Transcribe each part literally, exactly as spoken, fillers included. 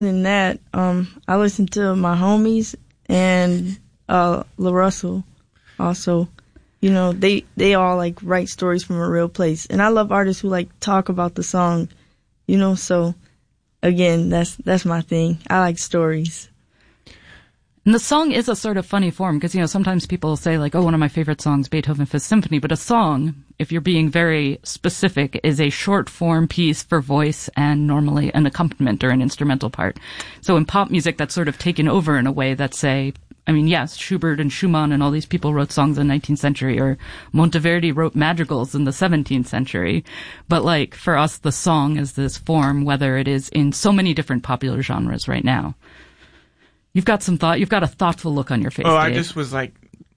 than that, um, I listen to my homies and uh, La Russell also. You know, they, they all, like, write stories from a real place. And I love artists who, like, talk about the song, you know, so, again, that's that's my thing. I like stories. And the song is a sort of funny form because, you know, sometimes people say, like, oh, one of my favorite songs, Beethoven Fifth Symphony. But a song, if you're being very specific, is a short form piece for voice and normally an accompaniment or an instrumental part. So in pop music, that's sort of taken over in a way that, say, I mean, yes, Schubert and Schumann and all these people wrote songs in the nineteenth century, or Monteverdi wrote madrigals in the seventeenth century. But, like, for us, the song is this form, whether it is in so many different popular genres right now. You've got some thought. You've got a thoughtful look on your face. Oh, Dave. I just was like,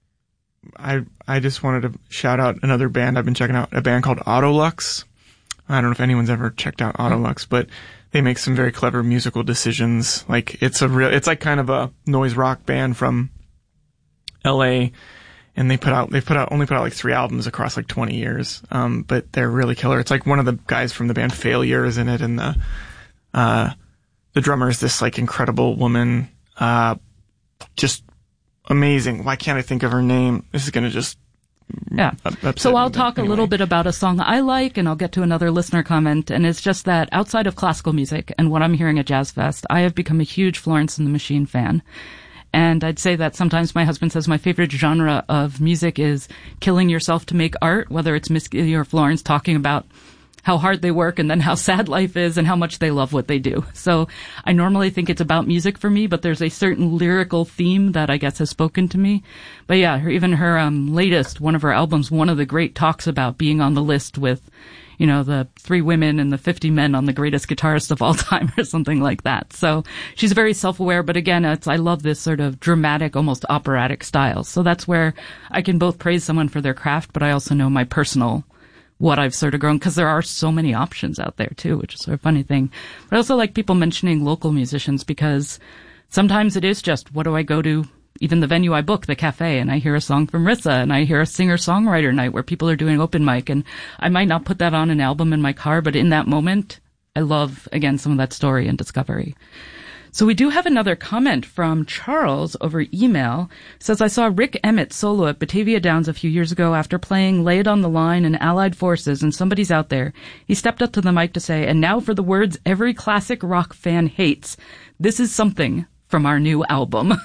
I I just wanted to shout out another band I've been checking out, a band called Autolux. I don't know if anyone's ever checked out Autolux, but they make some very clever musical decisions. Like, it's a real, it's like kind of a noise rock band from L A, and they put out, they've put out, only put out like three albums across like twenty years. Um, but they're really killer. It's like one of the guys from the band Failure is in it, and the, uh, the drummer is this like incredible woman, uh, just amazing. Why can't I think of her name? This is gonna just, Yeah. So I'll talk anyway. a little bit about a song I like, and I'll get to another listener comment. And it's just that outside of classical music and what I'm hearing at Jazz Fest, I have become a huge Florence and the Machine fan. And I'd say that sometimes my husband says my favorite genre of music is killing yourself to make art, whether it's Miss Gilly or Florence talking about how hard they work and then how sad life is and how much they love what they do. So I normally think it's about music for me, but there's a certain lyrical theme that I guess has spoken to me. But yeah, her, even her um, latest, one of her albums, one of the great talks about being on the list with, you know, the three women and the fifty men on the greatest guitarist of all time or something like that. So she's very self-aware, but again, it's, I love this sort of dramatic, almost operatic style. So that's where I can both praise someone for their craft, but I also know my personal what I've sort of grown, because there are so many options out there too, which is sort of a funny thing. But I also like people mentioning local musicians, because sometimes it is just, what do I go to? Even the venue I book, the cafe, and I hear a song from Rissa, and I hear a singer-songwriter night where people are doing open mic, and I might not put that on an album in my car, but in that moment, I love, again, some of that story and discovery. So we do have another comment from Charles over email. It says, I saw Rick Emmett solo at Batavia Downs a few years ago after playing Lay It on the Line and Allied Forces, and somebody's out there. He stepped up to the mic to say, and now for the words every classic rock fan hates. This is something from our new album.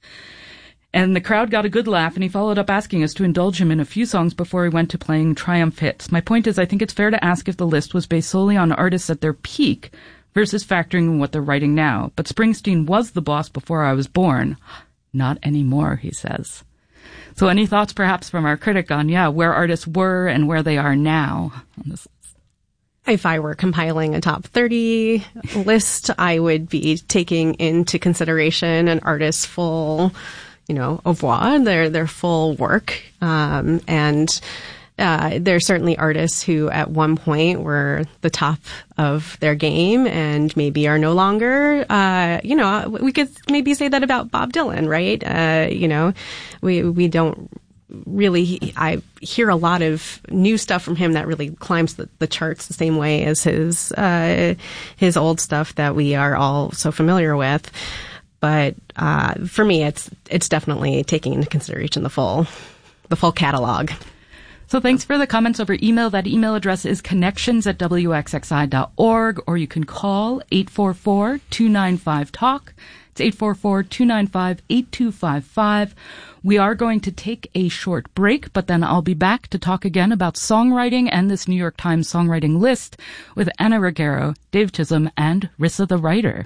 And the crowd got a good laugh, and he followed up asking us to indulge him in a few songs before he went to playing Triumph hits. My point is, I think it's fair to ask if the list was based solely on artists at their peak versus factoring in what they're writing now. But Springsteen was the boss before I was born. Not anymore, he says. So any thoughts perhaps from our critic on, yeah, where artists were and where they are now on this list? If I were compiling a top thirty list, I would be taking into consideration an artist's full, you know, au revoir, their, their full work. Um, and Uh, there are certainly artists who at one point were the top of their game and maybe are no longer. Uh, you know, we could maybe say that about Bob Dylan, right? Uh, you know, we, we don't really, I hear a lot of new stuff from him that really climbs the, the charts the same way as his, uh, his old stuff that we are all so familiar with. But, uh, for me, it's, it's definitely taking into consideration the full, the full catalog. So thanks for the comments over email. That email address is connections at w x x i dot org, or you can call eight four four, two nine five, talk. It's eight four four, two nine five, eight two five five. We are going to take a short break, but then I'll be back to talk again about songwriting and this New York Times songwriting list with Anna Ruggiero, Dave Chisholm, and Rissa the Writer.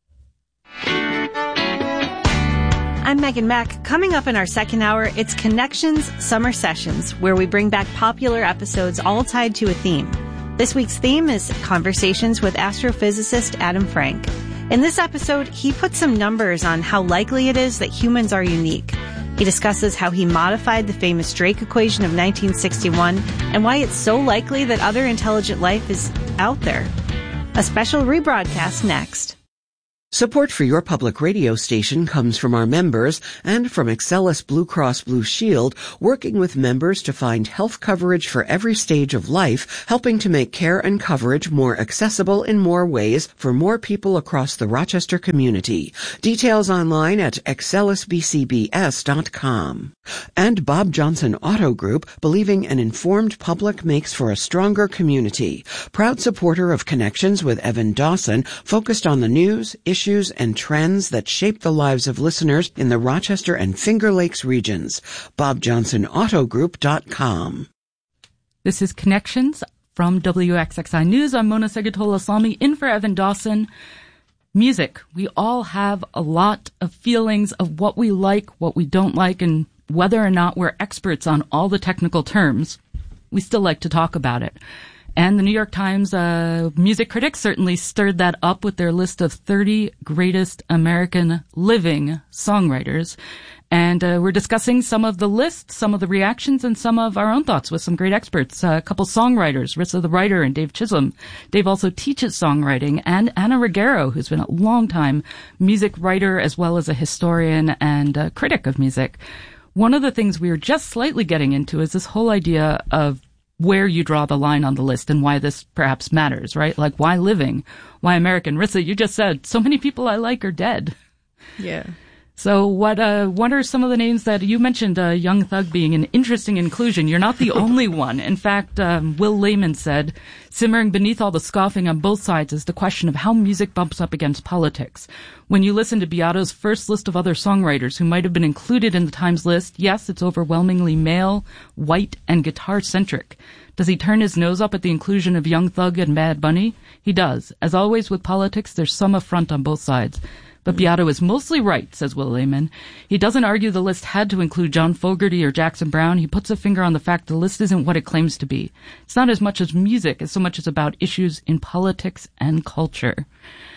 I'm Megan Mack. Coming up in our second hour, it's Connections Summer Sessions, where we bring back popular episodes all tied to a theme. This week's theme is Conversations with astrophysicist Adam Frank. In this episode, he puts some numbers on how likely it is that humans are unique. He discusses how he modified the famous Drake equation of nineteen sixty-one and why it's so likely that other intelligent life is out there. A special rebroadcast next. Support for your public radio station comes from our members and from Excellus Blue Cross Blue Shield, working with members to find health coverage for every stage of life, helping to make care and coverage more accessible in more ways for more people across the Rochester community. Details online at excellus b c b s dot com. And Bob Johnson Auto Group, believing an informed public makes for a stronger community. Proud supporter of Connections with Evan Dawson, focused on the news, issues, Issues and trends that shape the lives of listeners in the Rochester and Finger Lakes regions. bob johnson auto group dot com. This is Connections from W X X I News. I'm Mona Segatola-Salmi, in for Evan Dawson. Music. We all have a lot of feelings of what we like, what we don't like, and whether or not we're experts on all the technical terms. We still like to talk about it. And the New York Times uh, music critics certainly stirred that up with their list of thirty greatest American living songwriters. And uh, we're discussing some of the lists, some of the reactions, and some of our own thoughts with some great experts. Uh, a couple songwriters, Rissa the writer and Dave Chisholm. Dave also teaches songwriting. And Anna Ruggiero, who's been a long-time music writer as well as a historian and a critic of music. One of the things we were just slightly getting into is this whole idea of where you draw the line on the list and why this perhaps matters, right? Like, why living? Why American? Rissa, you just said so many people I like are dead. Yeah. So what, uh, what are some of the names that you mentioned, uh, Young Thug being an interesting inclusion? You're not the only one. In fact, um, Will Lehman said, simmering beneath all the scoffing on both sides is the question of how music bumps up against politics. When you listen to Beato's first list of other songwriters who might have been included in the Times list, yes, it's overwhelmingly male, white, and guitar-centric. Does he turn his nose up at the inclusion of Young Thug and Bad Bunny? He does. As always with politics, there's some affront on both sides. But Beato is mostly right, says Will Lehman. He doesn't argue the list had to include John Fogerty or Jackson Browne. He puts a finger on the fact the list isn't what it claims to be. It's not as much as music as so much as about issues in politics and culture.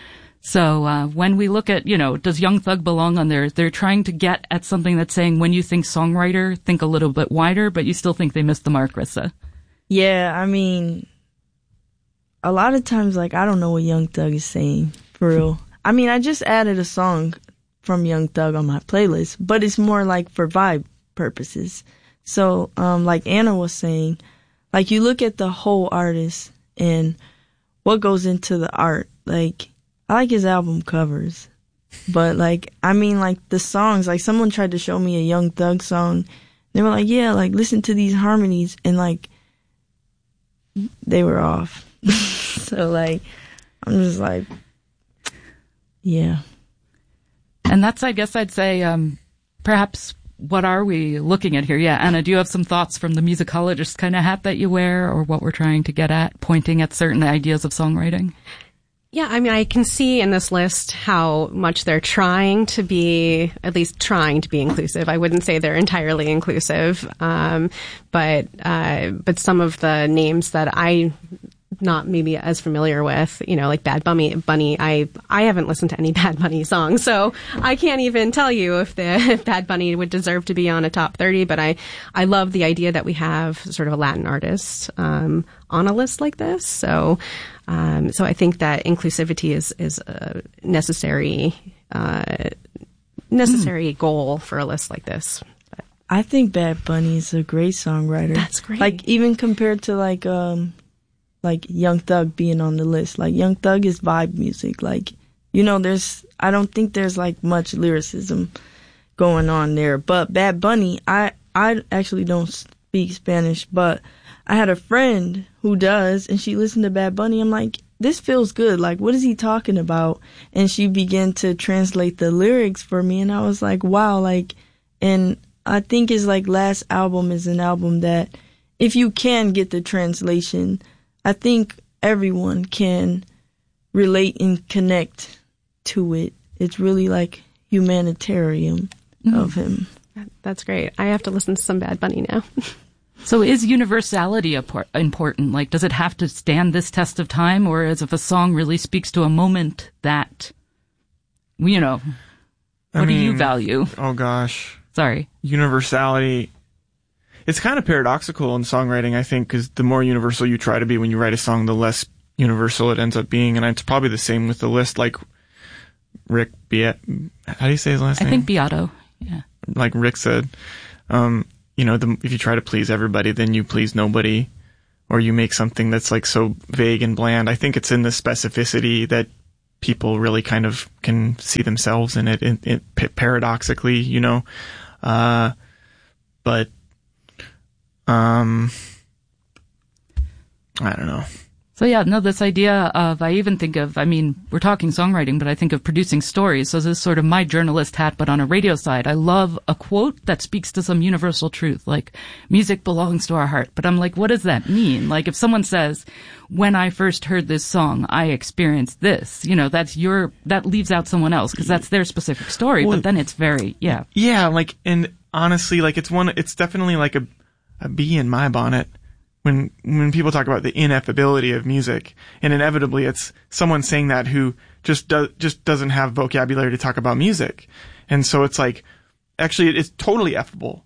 So uh, when we look at, you know, does Young Thug belong on there, they're trying to get at something that's saying when you think songwriter, think a little bit wider, but you still think they missed the mark, Rissa. Yeah, I mean, a lot of times, like, I don't know what Young Thug is saying, for real. I mean, I just added a song from Young Thug on my playlist, but it's more like for vibe purposes. So, um, like Anna was saying, like, you look at the whole artist and what goes into the art. Like, I like his album covers, but, like, I mean, like, the songs, like, someone tried to show me a Young Thug song. They were like, yeah, like, listen to these harmonies, and, like, they were off. So, like, I'm just like, yeah. And that's, I guess I'd say, um, perhaps what are we looking at here? Yeah, Anna, do you have some thoughts from the musicologist kind of hat that you wear, or what we're trying to get at, pointing at certain ideas of songwriting? Yeah, I mean, I can see in this list how much they're trying to be, at least trying to be inclusive. I wouldn't say they're entirely inclusive, um, but uh, but some of the names that I not maybe as familiar with, you know, like Bad Bunny, Bunny, I, I haven't listened to any Bad Bunny songs, so I can't even tell you if the if Bad Bunny would deserve to be on a top thirty, but I, I love the idea that we have sort of a Latin artist, um, on a list like this. So, um, so I think that inclusivity is, is a necessary, uh, necessary mm. goal for a list like this. But I think Bad Bunny is a great songwriter. That's great. Like, even compared to like, um, like Young Thug being on the list. Like, Young Thug is vibe music. Like, you know, there's, I don't think there's like much lyricism going on there. But Bad Bunny, I, I actually don't speak Spanish, but I had a friend who does, and she listened to Bad Bunny. I'm like, this feels good. Like, what is he talking about? And she began to translate the lyrics for me, and I was like, wow, like, and I think his like last album is an album that if you can get the translation, I think everyone can relate and connect to it. It's really like humanitarian mm. of him. That's great. I have to listen to some Bad Bunny now. So is universality important? Like, does it have to stand this test of time? Or as if a song really speaks to a moment that, you know, what I mean, do you value? Oh, gosh. Sorry. Universality. It's kind of paradoxical in songwriting, I think, because the more universal you try to be when you write a song, the less universal it ends up being. And it's probably the same with the list. Like, Rick Beato, how do you say his last I name? I think Beato, yeah. Like Rick said, um, you know, the, if you try to please everybody, then you please nobody, or you make something that's like so vague and bland. I think it's in the specificity that people really kind of can see themselves in it, in, in, paradoxically, you know. Uh, but, um, I don't know. So yeah, no, this idea of, I even think of, I mean, we're talking songwriting, but I think of producing stories. So this is sort of my journalist hat, but on a radio side. I love a quote that speaks to some universal truth, like, music belongs to our heart. But I'm like, what does that mean? Like, if someone says, when I first heard this song, I experienced this, you know, that's your, that leaves out someone else, because that's their specific story, well, but then it's very, yeah. Yeah, like, and honestly, like, it's one, it's definitely like a, a bee in my bonnet. When when people talk about the ineffability of music, and inevitably it's someone saying that who just does just doesn't have vocabulary to talk about music, and so it's like, actually it's totally effable.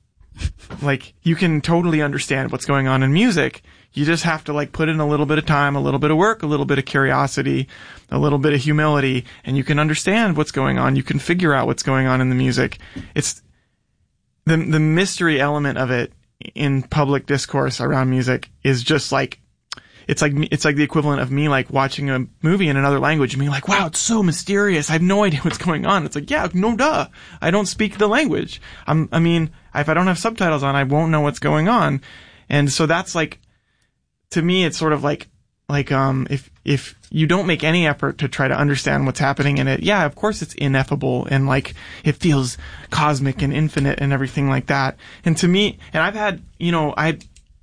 Like, you can totally understand what's going on in music. You just have to like put in a little bit of time, a little bit of work, a little bit of curiosity, a little bit of humility, and you can understand what's going on. You can figure out what's going on in the music. It's the the mystery element of it in public discourse around music is just like, it's like, it's like the equivalent of me like watching a movie in another language and being like, wow, it's so mysterious. I have no idea what's going on. It's like, yeah, no duh. I don't speak the language. I'm, I mean, if I don't have subtitles on, I won't know what's going on. And so that's like, to me, it's sort of like, like, um, if, if you don't make any effort to try to understand what's happening in it, yeah, of course it's ineffable and like, it feels cosmic and infinite and everything like that. And to me, and I've had, you know, I,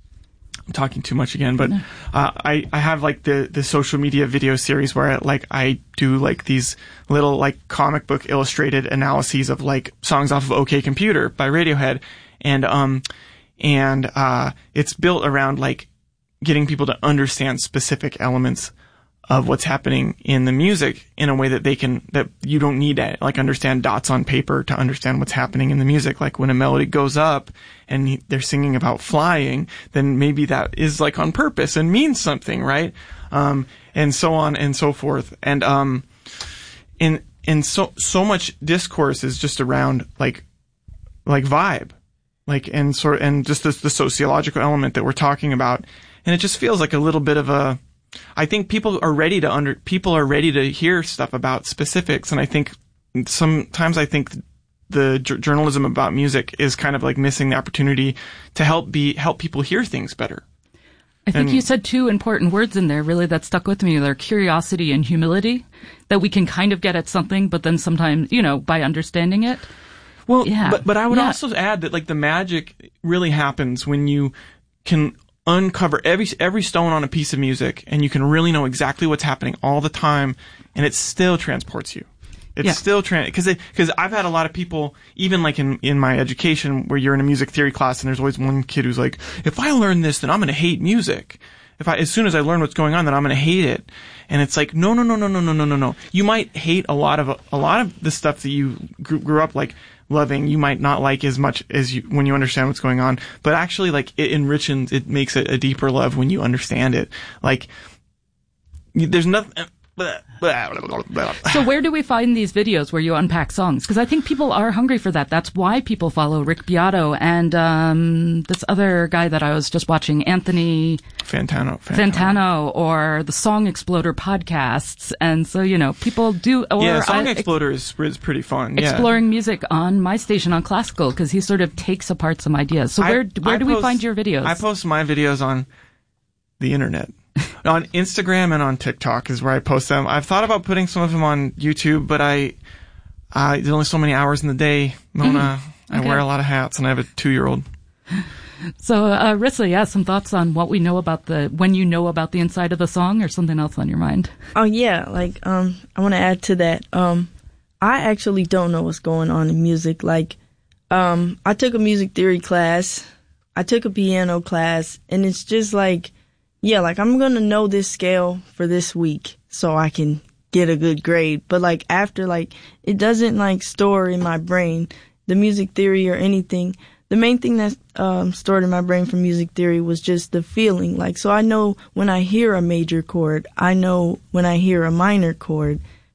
I'm talking too much again, but, uh, I, I have like the, the social media video series where I, like, I do like these little like comic book illustrated analyses of like songs off of OK Computer by Radiohead. And, um, and, uh, it's built around like, getting people to understand specific elements of what's happening in the music in a way that they can, that you don't need to like understand dots on paper to understand what's happening in the music. Like when a melody goes up and he, they're singing about flying, then maybe that is like on purpose and means something, right? Um, and so on and so forth. And, um, and, and so, so much discourse is just around like, like vibe, like, and sort, and just this, the sociological element that we're talking about. And it just feels like a little bit of a, I think people are ready to under, people are ready to hear stuff about specifics. And I think sometimes I think the j- journalism about music is kind of like missing the opportunity to help be, help people hear things better. I think and, you said two important words in there really that stuck with me. They're curiosity and humility, that we can kind of get at something, but then sometimes, you know, by understanding it. Well, yeah. but, but I would yeah. also add that like the magic really happens when you can uncover every every stone on a piece of music, and you can really know exactly what's happening all the time, and it still transports you. It's yeah. still trans because because I've had a lot of people, even like in in my education, where you're in a music theory class, and there's always one kid who's like, if I learn this, then I'm going to hate music. If I as soon as I learn what's going on, then I'm going to hate it. And it's like, no, no, no, no, no, no, no, no, no. You might hate a lot of a lot of the stuff that you grew, grew up like loving. You might not like as much as you when you understand what's going on, but actually, like, it enriches, it makes it a deeper love when you understand it. Like, there's nothing. So where do we find these videos where you unpack songs? Because I think people are hungry for that. That's why people follow Rick Beato and um, this other guy that I was just watching, Anthony Fantano, Fantano, Fantano, or the Song Exploder podcasts. And so, you know, people do. Or yeah, Song I, Exploder is, is pretty fun. Exploring yeah. music on my station on Classical, because he sort of takes apart some ideas. So where I, where I do post, we find your videos? I post my videos on the internet. On Instagram and on TikTok is where I post them. I've thought about putting some of them on YouTube, but I, uh, there's only so many hours in the day, Mona. Mm-hmm. Okay. I wear a lot of hats, and I have a two-year-old. So, uh, Rissa, yeah, some thoughts on what we know about the, when you know about the inside of the song, or something else on your mind? Oh, yeah, like, um, I want to add to that. Um, I actually don't know what's going on in music. Like, um, I took a music theory class, I took a piano class, and it's just like, yeah, like, I'm going to know this scale for this week so I can get a good grade. But, like, after, like, it doesn't, like, store in my brain, the music theory or anything. The main thing that's um, stored in my brain from music theory was just the feeling. Like, so I know when I hear a major chord, I know when I hear a minor chord,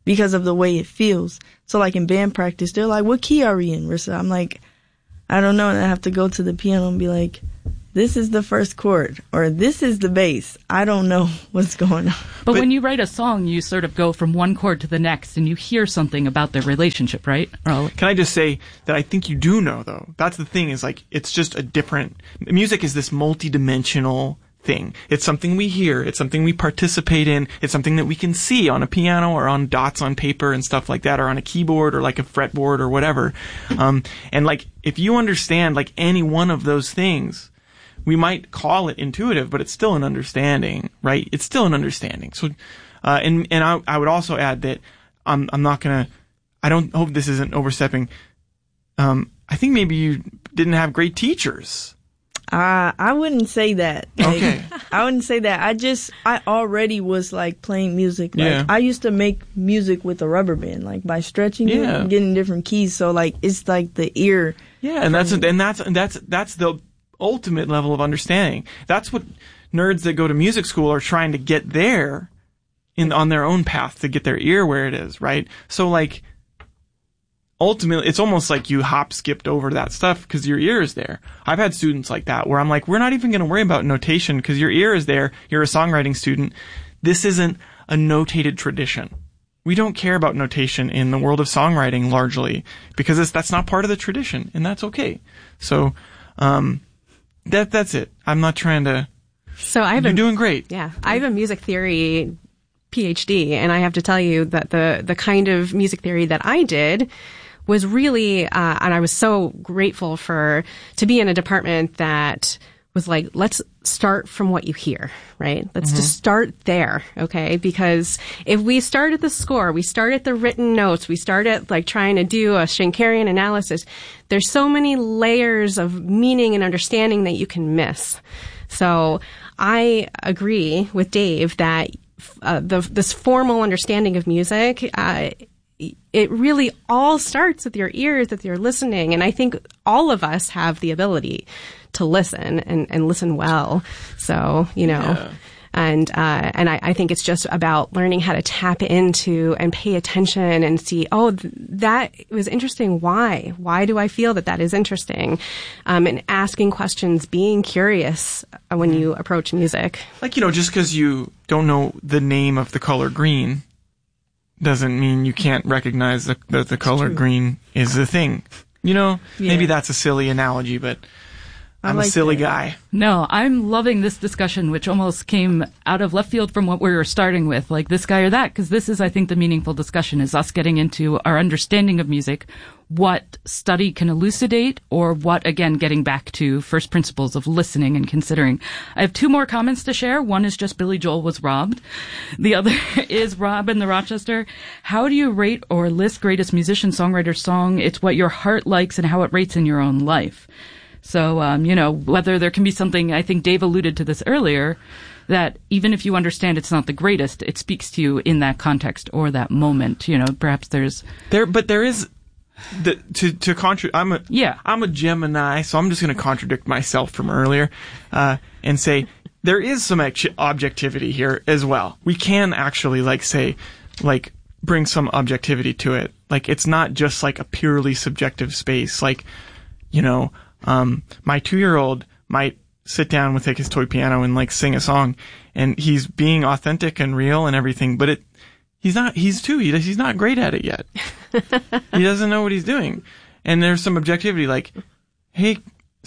because of the way it feels. So like in band practice, they're like, what key are we in, Rissa? I'm like, I don't know. And I have to go to the piano and be like, this is the first chord, or this is the bass. I don't know what's going on. But, but when you write a song, you sort of go from one chord to the next, and you hear something about their relationship, right? Or, can I just say that I think you do know, though? That's the thing, is like, it's just a different... Music is this multi-dimensional thing. It's something we hear. It's something we participate in. It's something that we can see on a piano or on dots on paper and stuff like that, or on a keyboard or like a fretboard or whatever. Um, and like, if you understand like any one of those things... We might call it intuitive, but it's still an understanding, right? It's still an understanding. So, uh, and, and I, I would also add that I'm, I'm not gonna, I don't hope this isn't overstepping. Um, I think maybe you didn't have great teachers. Uh, I wouldn't say that. Like, okay. I wouldn't say that. I just, I already was like playing music. Like, yeah. I used to make music with a rubber band, like by stretching yeah. it and getting different keys. So like, it's like the ear. Yeah. And that's, and that's, and that's, that's the ultimate level of understanding. That's what nerds that go to music school are trying to get there in on their own path to get their ear where it is, right? So like ultimately it's almost like you hop skipped over that stuff because your ear is there. I've had students like that where I'm like, we're not even going to worry about notation because your ear is there. You're a songwriting student. This isn't a notated tradition. We don't care about notation in the world of songwriting largely because it's, that's not part of the tradition, and that's okay. So um That that's it. I'm not trying to. So I have You're a, doing great. Yeah, I have a music theory P H D, and I have to tell you that the the kind of music theory that I did was really, uh, and I was so grateful for to be in a department that was like, let's start from what you hear, right? Let's mm-hmm. just start there, okay? Because if we start at the score, we start at the written notes, we start at like trying to do a Schenkerian analysis, there's so many layers of meaning and understanding that you can miss. So I agree with Dave that uh, the, this formal understanding of music, uh, it really all starts with your ears, with your listening. And I think all of us have the ability to listen and, and listen well. So, you know, yeah. and, uh, and I, I think it's just about learning how to tap into and pay attention and see, oh, th- that was interesting. Why? Why do I feel that that is interesting? Um, and asking questions, being curious when you approach music. Like, you know, just because you don't know the name of the color green doesn't mean you can't recognize that the, the color true. Green is the thing. You know, yeah. Maybe that's a silly analogy, but I'm like a silly that. guy. No, I'm loving this discussion, which almost came out of left field from what we were starting with, like this guy or that, because this is, I think, the meaningful discussion is us getting into our understanding of music, what study can elucidate, or what, again, getting back to first principles of listening and considering. I have two more comments to share. One is just Billy Joel was robbed. The other is Rob in the Rochester. How do you rate or list greatest musician, songwriter, song? It's what your heart likes and how it rates in your own life. So, um, you know, whether there can be something, I think Dave alluded to this earlier, that even if you understand it's not the greatest, it speaks to you in that context or that moment. You know, perhaps there's... there, But there is... The, to to contra- I'm a yeah. I'm a Gemini, so I'm just going to contradict myself from earlier uh, and say there is some ex- objectivity here as well. We can actually like say like bring some objectivity to it. Like it's not just like a purely subjective space. Like you know, um, my two-year-old might sit down with like his toy piano and like sing a song, and he's being authentic and real and everything, but it. He's not, he's two, he, he's not great at it yet. He doesn't know what he's doing. And there's some objectivity like, hey,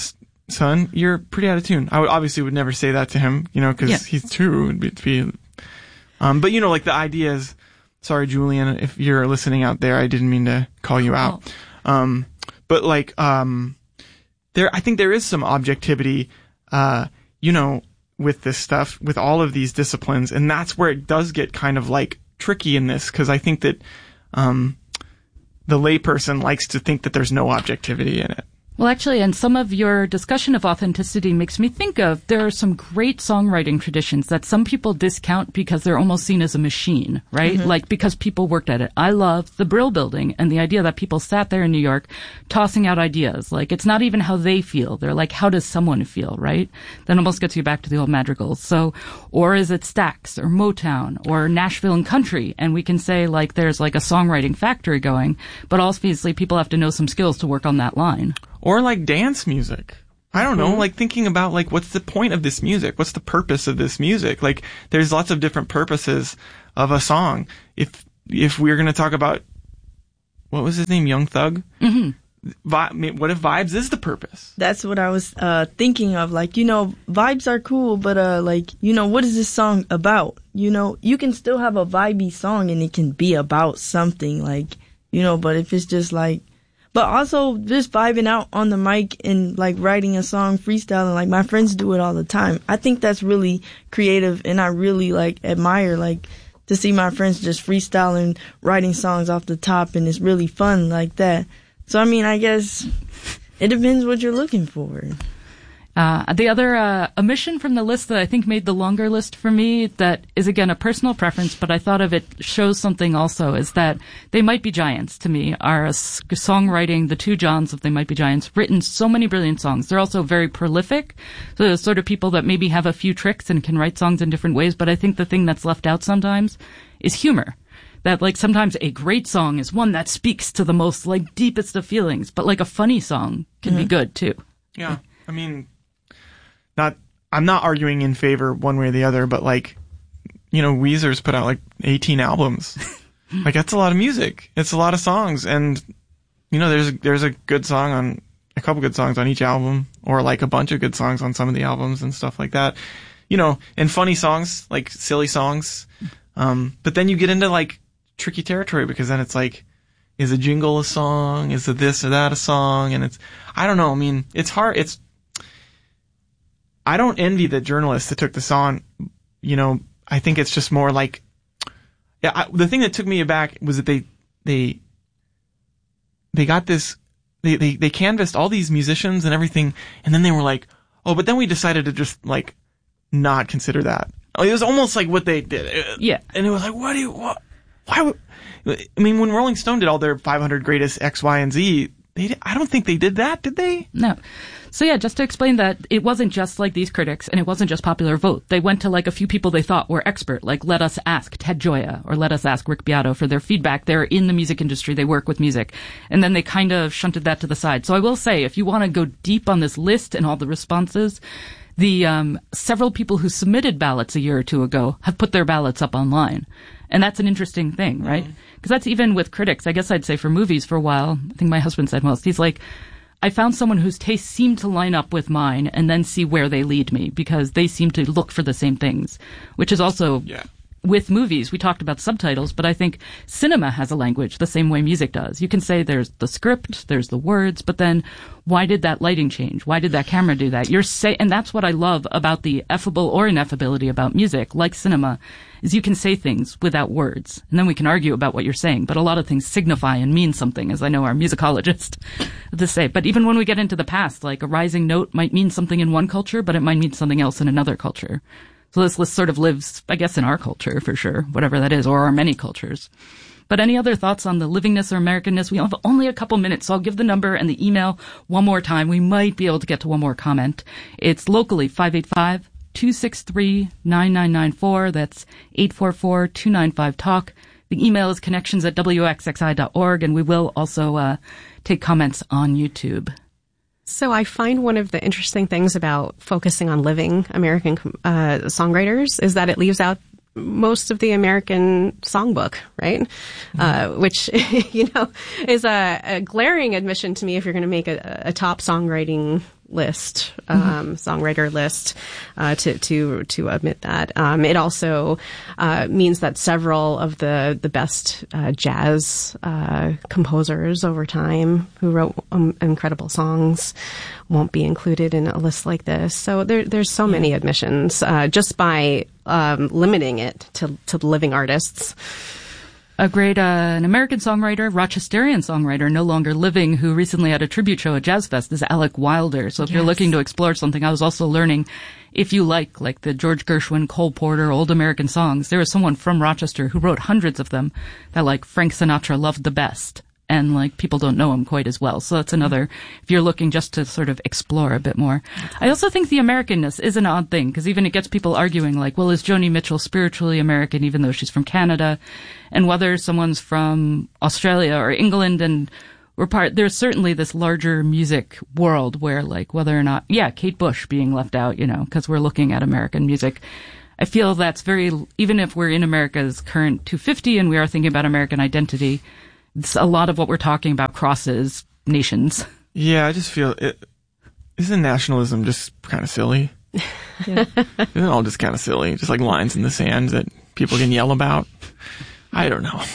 son, you're pretty out of tune. I would, obviously would never say that to him, you know, because yeah. he's two. Would be, be, um, but, you know, like the idea is, sorry, Julian, if you're listening out there, I didn't mean to call you out. Oh. Um, but like, um, there, I think there is some objectivity, uh, you know, with this stuff, with all of these disciplines. And that's where it does get kind of like, tricky in this because I think that um, the layperson likes to think that there's no objectivity in it. Well, actually, and some of your discussion of authenticity makes me think of there are some great songwriting traditions that some people discount because they're almost seen as a machine, right? Mm-hmm. Like because people worked at it. I love the Brill Building and the idea that people sat there in New York tossing out ideas. Like it's not even how they feel. They're like, how does someone feel, right? That almost gets you back to the old madrigals. So, or is it Stax or Motown or Nashville and country? And we can say like there's like a songwriting factory going, but obviously people have to know some skills to work on that line. Or like dance music. I don't know, mm-hmm. like thinking about like what's the point of this music? What's the purpose of this music? Like there's lots of different purposes of a song. If if we're going to talk about, what was his name, Young Thug? Mm-hmm. Vi- what if vibes is the purpose? That's what I was uh thinking of. Like, you know, vibes are cool, but uh like, you know, what is this song about? You know, you can still have a vibey song and it can be about something, like, you know, but if it's just like, but also just vibing out on the mic and like writing a song, freestyling, like my friends do it all the time. I think that's really creative and I really like admire like to see my friends just freestyling, writing songs off the top, and it's really fun like that. So I mean, I guess it depends what you're looking for. Uh, the other uh, omission from the list that I think made the longer list for me, that is again a personal preference, but I thought of it shows something also, is that They Might Be Giants to me are a songwriting, the two Johns of They Might Be Giants, written so many brilliant songs. They're also very prolific. So they're sort of people that maybe have a few tricks and can write songs in different ways, but I think the thing that's left out sometimes is humor. That like sometimes a great song is one that speaks to the most like deepest of feelings, but like a funny song can mm-hmm. be good too. Yeah, I mean, not I'm not arguing in favor one way or the other, but like, you know, Weezer's put out like eighteen albums. Like that's a lot of music. It's a lot of songs, and you know, there's there's a good song on a couple good songs on each album, or like a bunch of good songs on some of the albums and stuff like that. You know, and funny songs, like silly songs. Um, but then you get into like tricky territory, because then it's like, is a jingle a song? Is it this or that a song? And it's, I don't know. I mean, it's hard. It's, I don't envy the journalists that took this on. You know, I think it's just more like, yeah, I, the thing that took me aback was that they, they, they got this, they, they, they canvassed all these musicians and everything, and then they were like, oh, but then we decided to just like not consider that. It was almost like what they did. Yeah. And it was like, what do you, what, why would, I mean, when Rolling Stone did all their five hundred greatest X, Y, and Z, they, I don't think they did that, did they? No. So yeah, just to explain that it wasn't just like these critics, and it wasn't just popular vote. They went to like a few people they thought were expert, like let us ask Ted Gioia or let us ask Rick Beato for their feedback. They're in the music industry. They work with music. And then they kind of shunted that to the side. So I will say, if you want to go deep on this list and all the responses, the um, several people who submitted ballots a year or two ago have put their ballots up online. And that's an interesting thing, right? Because mm-hmm. that's even with critics. I guess I'd say for movies for a while. I think my husband said most. He's like, I found someone whose tastes seem to line up with mine and then see where they lead me, because they seem to look for the same things, which is also yeah. with movies. We talked about subtitles, but I think cinema has a language the same way music does. You can say there's the script, there's the words, but then why did that lighting change? Why did that camera do that? You're say, and that's what I love about the effable or ineffability about music, like cinema, is you can say things without words. And then we can argue about what you're saying, but a lot of things signify and mean something, as I know our musicologist to say. But even when we get into the past, like a rising note might mean something in one culture, but it might mean something else in another culture. So this list sort of lives, I guess, in our culture for sure, whatever that is, or our many cultures. But any other thoughts on the livingness or Americanness? We have only a couple minutes, so I'll give the number and the email one more time. We might be able to get to one more comment. It's locally five eight five, two six three, nine nine nine four. That's eight four four, two nine five, talk. The email is connections at w x x i dot org, and we will also uh, take comments on YouTube. So I find one of the interesting things about focusing on living American uh, songwriters is that it leaves out most of the American songbook, right? Mm-hmm. Uh, which, you know, is a, a glaring admission to me if you're going to make a, a top songwriting list, um, mm-hmm. songwriter list, uh, to, to, to admit that. Um, it also, uh, means that several of the, the best, uh, jazz, uh, composers over time who wrote um, incredible songs won't be included in a list like this. So there, there's so yeah. many admissions, uh, just by, um, limiting it to, to living artists. a great, uh, an American songwriter, Rochesterian songwriter, no longer living, who recently had a tribute show at Jazz Fest, is Alec Wilder. So if yes. you're looking to explore something, I was also learning, if you like, like the George Gershwin, Cole Porter, old American songs, there was someone from Rochester who wrote hundreds of them that, like, Frank Sinatra loved the best. And, like, people don't know him quite as well. So that's another, if you're looking just to sort of explore a bit more. I also think the Americanness is an odd thing, because even it gets people arguing, like, well, is Joni Mitchell spiritually American, even though she's from Canada? And whether someone's from Australia or England, and we're part, there's certainly this larger music world where, like, whether or not, yeah, Kate Bush being left out, you know, because we're looking at American music. I feel that's very, even if we're in America's current two fifty and we are thinking about American identity, it's a lot of what we're talking about crosses nations. Yeah, I just feel it. Isn't nationalism just kind of silly? Yeah. Isn't it all just kind of silly? Just like lines in the sand that people can yell about? I don't know.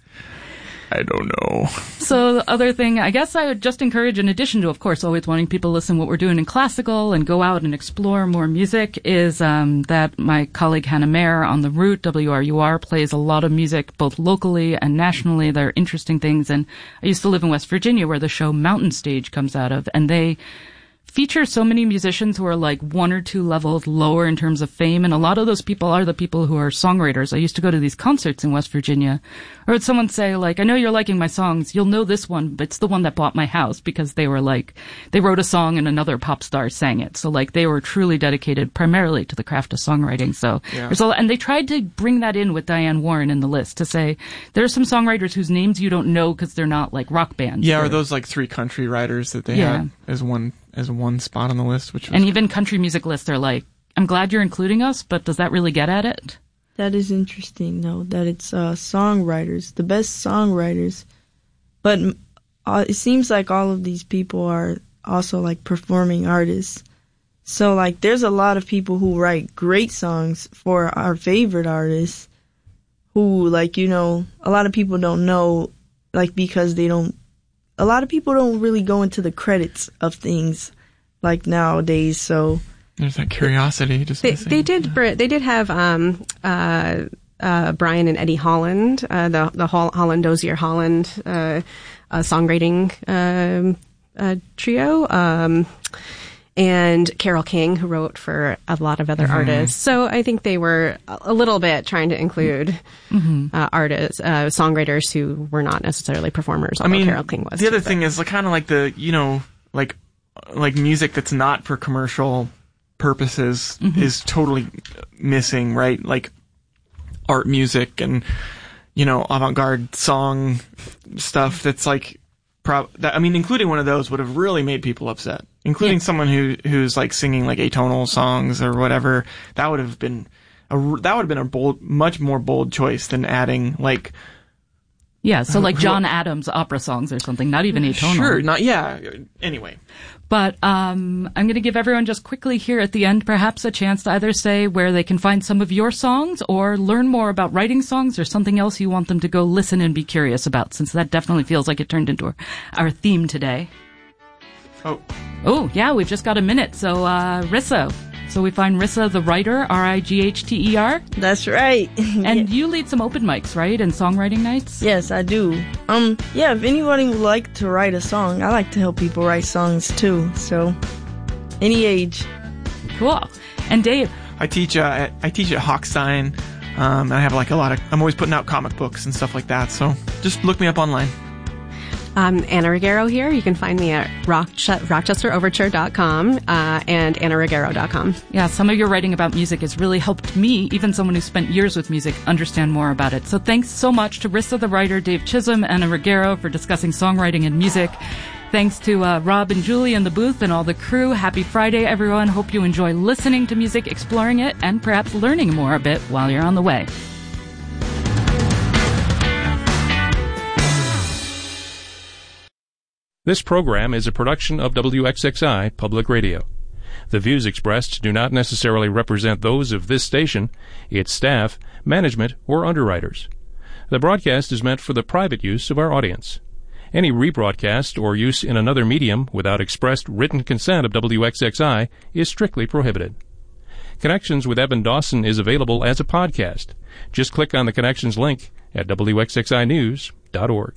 I don't know. So the other thing, I guess I would just encourage, in addition to, of course, always wanting people to listen to what we're doing in classical and go out and explore more music, is um, that my colleague Hannah Mayer on The Root, W R U R, plays a lot of music both locally and nationally. There are interesting things. And I used to live in West Virginia, where the show Mountain Stage comes out of, and they feature so many musicians who are like one or two levels lower in terms of fame, and a lot of those people are the people who are songwriters. I used to go to these concerts in West Virginia, or would someone say, like, I know you're liking my songs, you'll know this one, but it's the one that bought my house, because they were like, they wrote a song and another pop star sang it. So like they were truly dedicated primarily to the craft of songwriting. So yeah. there's a lot, and they tried to bring that in with Diane Warren in the list, to say there are some songwriters whose names you don't know because they're not like rock bands. Yeah, or, or those like three country writers that they yeah. had as one as one spot on the list, which was and even country music lists are like, I'm glad you're including us, but does that really get at it? That is interesting, though, that it's uh, songwriters, the best songwriters. But uh, it seems like all of these people are also like performing artists. So like there's a lot of people who write great songs for our favorite artists who, like, you know, a lot of people don't know, like, because they don't, a lot of people don't really go into the credits of things like nowadays. So there's that curiosity. Just they, they did. They did have um, uh, uh, Brian and Eddie Holland, uh, the the Holland Dozier Holland uh, uh, songwriting um, uh, trio, um, and Carole King, who wrote for a lot of other mm-hmm. artists. So I think they were a little bit trying to include mm-hmm. uh, artists, uh, songwriters who were not necessarily performers. Although I mean, Carole King was. The other too, thing but. is like, kind of like the, you know, like like music that's not for commercial purposes mm-hmm. is totally missing, right? Like art music and, you know, avant-garde song stuff that's like, pro- that, I mean, including one of those would have really made people upset. Including yeah. someone who who's like singing like atonal songs or whatever, that would have been a that would have been a bold, much more bold choice than adding like yeah, so like John Adams opera songs or something, not even atonal. Sure, not yeah. Anyway, but um, I'm going to give everyone just quickly here at the end, perhaps a chance to either say where they can find some of your songs, or learn more about writing songs, or something else you want them to go listen and be curious about, since that definitely feels like it turned into our, our theme today. Oh. Oh, yeah, we've just got a minute. So, uh, Rissa. So we find Rissa the writer, R I G H T E R. That's right. And yeah. you lead some open mics, right? And songwriting nights? Yes, I do. Um, yeah, if anybody would like to write a song, I like to help people write songs too. So, any age. Cool. And Dave? I teach, uh, at, I teach at Hochstein. Um, and I have like a lot of, I'm always putting out comic books and stuff like that. So just look me up online. Um, Anna Ruggiero here. You can find me at Roche- Rochester Overture dot com uh, and Anna Ruggiero dot com. Yeah, some of your writing about music has really helped me, even someone who spent years with music, understand more about it. So thanks so much to Rissa the writer, Dave Chisholm, Anna Ruggiero for discussing songwriting and music. Thanks to uh, Rob and Julie in the booth and all the crew. Happy Friday, everyone. Hope you enjoy listening to music, exploring it, and perhaps learning more a bit while you're on the way. This program is a production of W X X I Public Radio. The views expressed do not necessarily represent those of this station, its staff, management, or underwriters. The broadcast is meant for the private use of our audience. Any rebroadcast or use in another medium without expressed written consent of W X X I is strictly prohibited. Connections with Evan Dawson is available as a podcast. Just click on the Connections link at W X X I news dot org.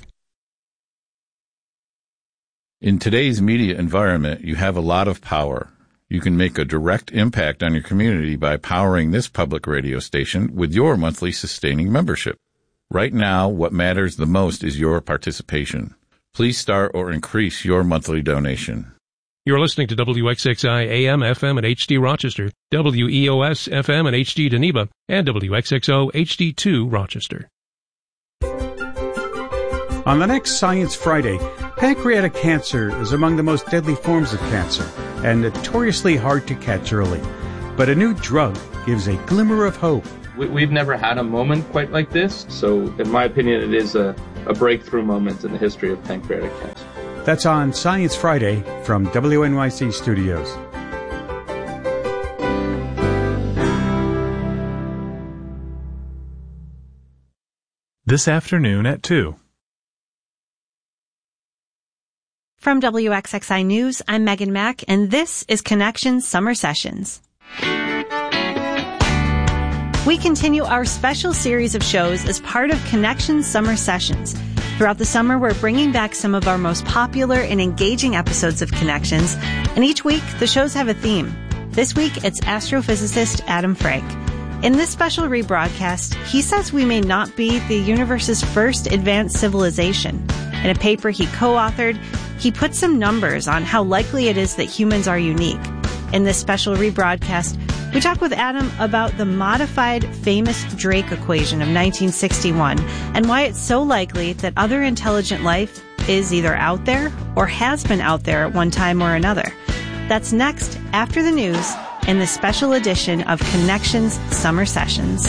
In today's media environment, you have a lot of power. You can make a direct impact on your community by powering this public radio station with your monthly sustaining membership. Right now, what matters the most is your participation. Please start or increase your monthly donation. You're listening to W X X I A M, F M, and H D Rochester, W E O S, F M, and H D Geneva, and W X X O, H D two Rochester. On the next Science Friday, pancreatic cancer is among the most deadly forms of cancer and notoriously hard to catch early. But a new drug gives a glimmer of hope. We've never had a moment quite like this, so in my opinion, it is a, a breakthrough moment in the history of pancreatic cancer. That's on Science Friday from W N Y C Studios. This afternoon at two. From W X X I News, I'm Megan Mack, and this is Connections Summer Sessions. We continue our special series of shows as part of Connections Summer Sessions. Throughout the summer, we're bringing back some of our most popular and engaging episodes of Connections, and each week, the shows have a theme. This week, it's astrophysicist Adam Frank. In this special rebroadcast, he says we may not be the universe's first advanced civilization. In a paper he co-authored, he put some numbers on how likely it is that humans are unique. In this special rebroadcast, we talk with Adam about the modified famous Drake equation of nineteen sixty-one and why it's so likely that other intelligent life is either out there or has been out there at one time or another. That's next after the news in the special edition of Connections Summer Sessions.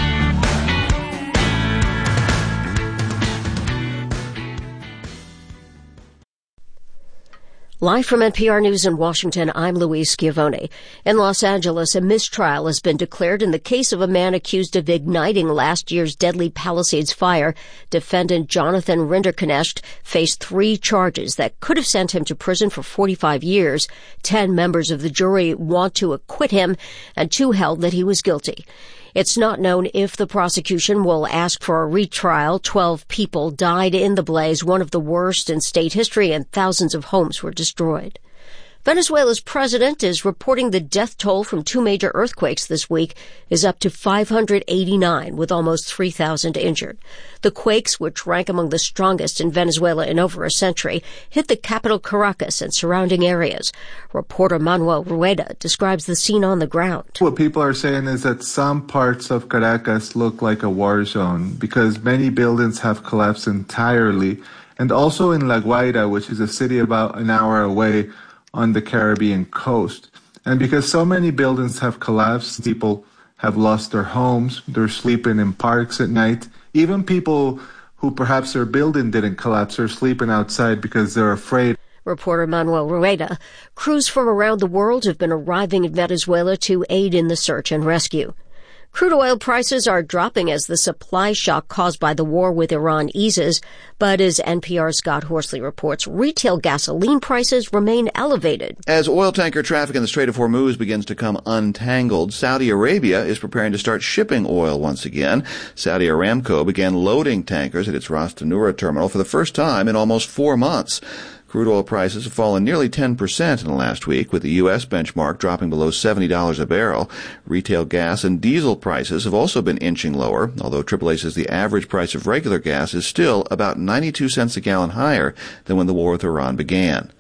Live from N P R News in Washington, I'm Louise Schiavone. In Los Angeles, a mistrial has been declared in the case of a man accused of igniting last year's deadly Palisades fire. Defendant Jonathan Rinderknecht faced three charges that could have sent him to prison for forty-five years. Ten members of the jury want to acquit him, and two held that he was guilty. It's not known if the prosecution will ask for a retrial. Twelve people died in the blaze, one of the worst in state history, and thousands of homes were destroyed. Venezuela's president is reporting the death toll from two major earthquakes this week is up to five hundred eighty-nine, with almost three thousand injured. The quakes, which rank among the strongest in Venezuela in over a century, hit the capital Caracas and surrounding areas. Reporter Manuel Rueda describes the scene on the ground. What people are saying is that some parts of Caracas look like a war zone because many buildings have collapsed entirely, and also in La Guaira, which is a city about an hour away, on the Caribbean coast. And because so many buildings have collapsed, people have lost their homes, they're sleeping in parks at night. Even people who perhaps their building didn't collapse are sleeping outside because they're afraid. Reporter Manuel Rueda. Crews from around the world have been arriving in Venezuela to aid in the search and rescue. Crude oil prices are dropping as the supply shock caused by the war with Iran eases. But as N P R's Scott Horsley reports, retail gasoline prices remain elevated. As oil tanker traffic in the Strait of Hormuz begins to come untangled, Saudi Arabia is preparing to start shipping oil once again. Saudi Aramco began loading tankers at its Ras Tanura terminal for the first time in almost four months. Crude oil prices have fallen nearly ten percent in the last week, with the U S benchmark dropping below seventy dollars a barrel. Retail gas and diesel prices have also been inching lower, although triple A says the average price of regular gas is still about ninety-two cents a gallon higher than when the war with Iran began.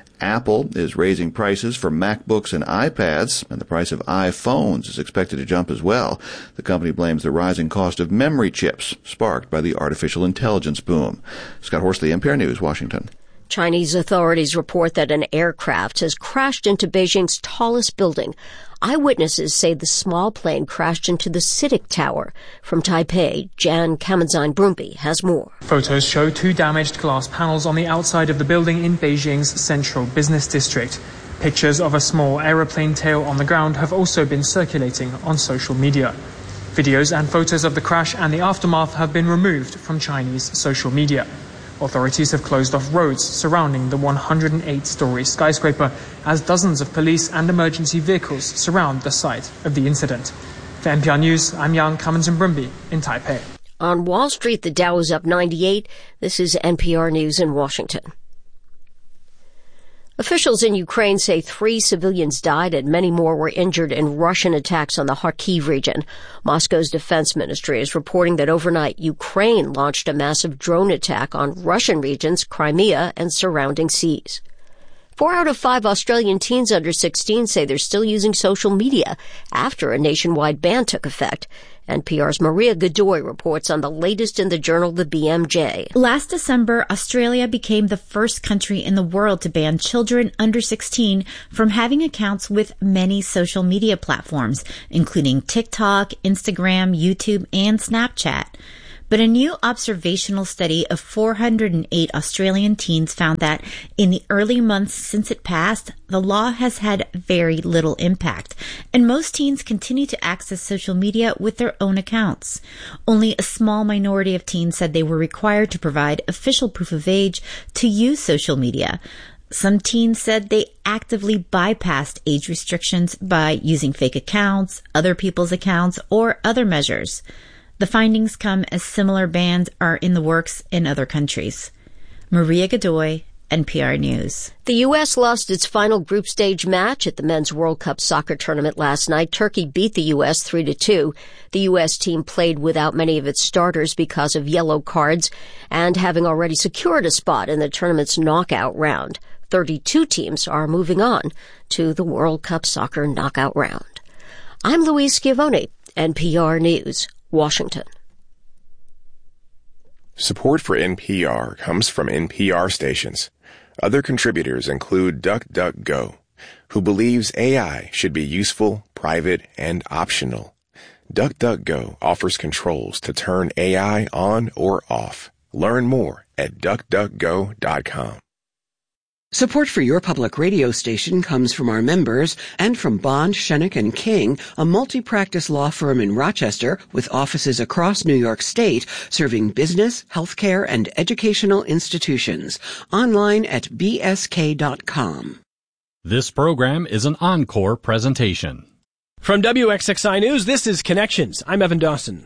Apple is raising prices for MacBooks and iPads, and the price of iPhones is expected to jump as well. The company blames the rising cost of memory chips, sparked by the artificial intelligence boom. Scott Horsley, N P R News, Washington. Chinese authorities report that an aircraft has crashed into Beijing's tallest building. Eyewitnesses say the small plane crashed into the CITIC Tower. From Taipei, Jan Kamenzine-Brumby has more. Photos show two damaged glass panels on the outside of the building in Beijing's central business district. Pictures of a small aeroplane tail on the ground have also been circulating on social media. Videos and photos of the crash and the aftermath have been removed from Chinese social media. Authorities have closed off roads surrounding the one hundred eight story skyscraper as dozens of police and emergency vehicles surround the site of the incident. For N P R News, I'm Jan Kamens-Brumby in Taipei. On Wall Street, the Dow is up ninety-eight. This is N P R News in Washington. Officials in Ukraine say three civilians died and many more were injured in Russian attacks on the Kharkiv region. Moscow's defense ministry is reporting that overnight Ukraine launched a massive drone attack on Russian regions, Crimea, and surrounding seas. Four out of five Australian teens under sixteen say they're still using social media after a nationwide ban took effect. N P R's Maria Godoy reports on the latest in the journal The B M J. Last December, Australia became the first country in the world to ban children under sixteen from having accounts with many social media platforms, including TikTok, Instagram, YouTube, and Snapchat. But a new observational study of four hundred eight Australian teens found that in the early months since it passed, the law has had very little impact, and most teens continue to access social media with their own accounts. Only a small minority of teens said they were required to provide official proof of age to use social media. Some teens said they actively bypassed age restrictions by using fake accounts, other people's accounts, or other measures. The findings come as similar bans are in the works in other countries. Maria Godoy, N P R News. The U S lost its final group stage match at the Men's World Cup soccer tournament last night. Turkey beat the U S three to two. The U S team played without many of its starters because of yellow cards and having already secured a spot in the tournament's knockout round. thirty-two teams are moving on to the World Cup soccer knockout round. I'm Louise Schiavone, N P R News, Washington. Support for N P R comes from N P R stations. Other contributors include DuckDuckGo, who believes A I should be useful, private, and optional. DuckDuckGo offers controls to turn A I on or off. Learn more at duck duck go dot com. Support for your public radio station comes from our members and from Bond, Schoeneck and King, a multi-practice law firm in Rochester with offices across New York State, serving business, healthcare, and educational institutions. Online at b s k dot com. This program is an encore presentation. From W X X I News, this is Connections. I'm Evan Dawson.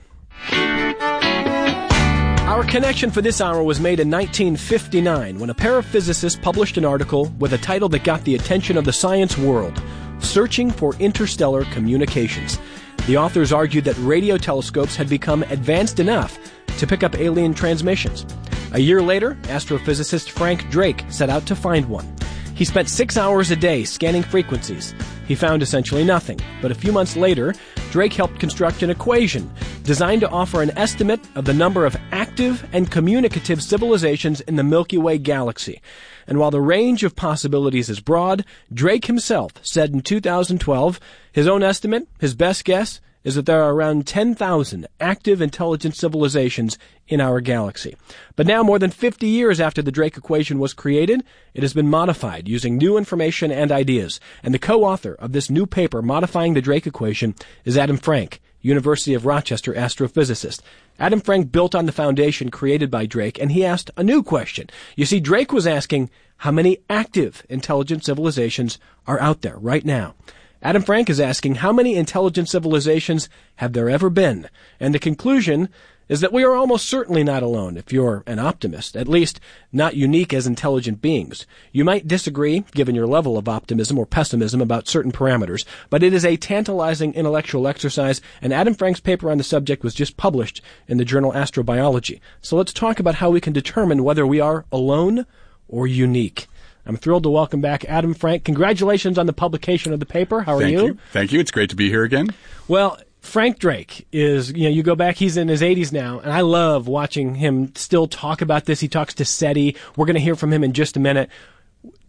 Our connection for this hour was made in nineteen fifty-nine when a pair of physicists published an article with a title that got the attention of the science world, Searching for Interstellar Communications. The authors argued that radio telescopes had become advanced enough to pick up alien transmissions. A year later, astrophysicist Frank Drake set out to find one. He spent six hours a day scanning frequencies. He found essentially nothing, but a few months later, Drake helped construct an equation designed to offer an estimate of the number of active and communicative civilizations in the Milky Way galaxy. And while the range of possibilities is broad, Drake himself said in two thousand twelve, his own estimate, his best guess, is that there are around ten thousand active intelligent civilizations in our galaxy. But now, more than fifty years after the Drake equation was created, it has been modified using new information and ideas. And the co-author of this new paper modifying the Drake equation is Adam Frank, University of Rochester astrophysicist. Adam Frank built on the foundation created by Drake, and he asked a new question. You see, Drake was asking how many active intelligent civilizations are out there right now. Adam Frank is asking how many intelligent civilizations have there ever been? And the conclusion is that we are almost certainly not alone if you're an optimist, at least not unique as intelligent beings. You might disagree, given your level of optimism or pessimism about certain parameters, but it is a tantalizing intellectual exercise, and Adam Frank's paper on the subject was just published in the journal Astrobiology. So let's talk about how we can determine whether we are alone or unique. I'm thrilled to welcome back Adam Frank. Congratulations on the publication of the paper. How are Thank you? you? Thank you. It's great to be here again. Well, Frank Drake is, you know, you go back, he's in his eighties now, and I love watching him still talk about this. He talks to SETI. We're going to hear from him in just a minute.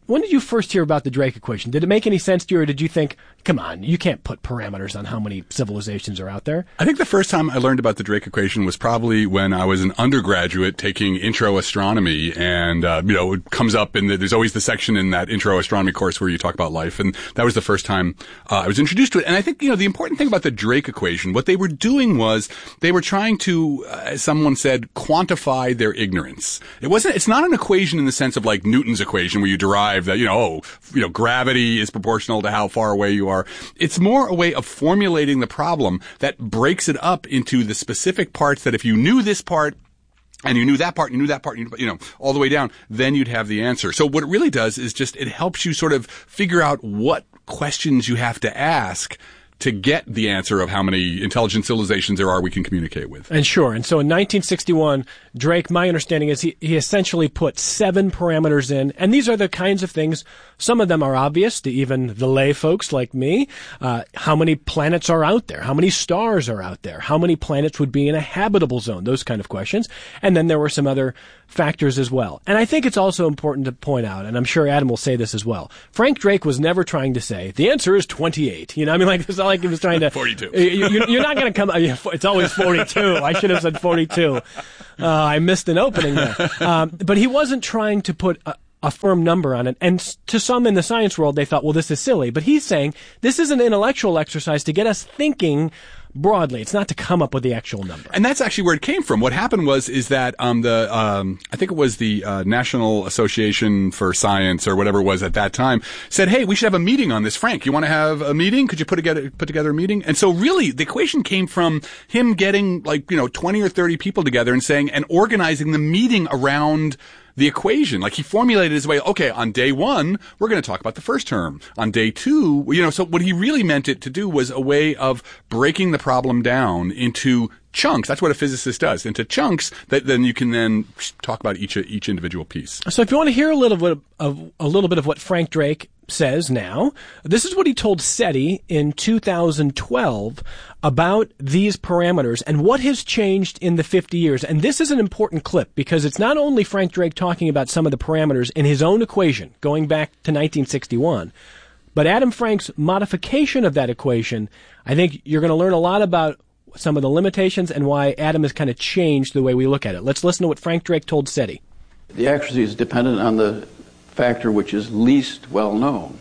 when did you first hear about the Drake equation? Did it make any sense to you, or did you think, come on, you can't put parameters on how many civilizations are out there? I think the first time I learned about the Drake equation was probably when I was an undergraduate taking intro astronomy, and uh, you know, it comes up in the, there's always the section in that intro astronomy course where you talk about life, and that was the first time uh, I was introduced to it. And I think, you know, the important thing about the Drake equation, what they were doing was they were trying to, uh, as someone said, quantify their ignorance. It wasn't, it's not an equation in the sense of like Newton's equation where you derive that, you know, oh, you know, gravity is proportional to how far away you are. It's more a way of formulating the problem that breaks it up into the specific parts that if you knew this part, and you knew that part, you knew that part, you know, all the way down, then you'd have the answer. So what it really does is just, it helps you sort of figure out what questions you have to ask to get the answer of how many intelligent civilizations there are we can communicate with. And sure. And so in nineteen sixty-one, Drake, my understanding is he, he essentially put seven parameters in. And these are the kinds of things, some of them are obvious to even the lay folks like me. Uh, how many planets are out there? How many stars are out there? How many planets would be in a habitable zone? Those kind of questions. And then there were some other factors as well. And I think it's also important to point out, and I'm sure Adam will say this as well, Frank Drake was never trying to say, the answer is twenty-eight. You know, I mean, like, it's not like he was trying to... forty-two. You, you're not going to come... It's always forty-two. I should have said forty-two. Uh, I missed an opening there. Um, but he wasn't trying to put... A, a firm number on it. And to some in the science world, they thought, well, this is silly. But he's saying this is an intellectual exercise to get us thinking broadly. It's not to come up with the actual number. And that's actually where it came from. What happened was, is that, um, the, um, I think it was the, uh, National Association for Science or whatever it was at that time said, hey, we should have a meeting on this. Frank, you want to have a meeting? Could you put together, put together a meeting? And so really the equation came from him getting like, you know, twenty or thirty people together and saying, and organizing the meeting around the equation. Like he formulated his way, okay, on day one, we're going to talk about the first term. On day two, you know, so what he really meant it to do was a way of breaking the problem down into chunks. That's what a physicist does, into chunks that then you can then talk about each each individual piece. So if you want to hear a little bit of a little bit of what Frank Drake says now, this is what he told SETI in two thousand twelve about these parameters and what has changed in the fifty years. And this is an important clip because it's not only Frank Drake talking about some of the parameters in his own equation going back to nineteen sixty-one, but Adam Frank's modification of that equation. I think you're going to learn a lot about some of the limitations and why Adam has kind of changed the way we look at it. Let's listen to what Frank Drake told SETI. The accuracy is dependent on the factor which is least well known.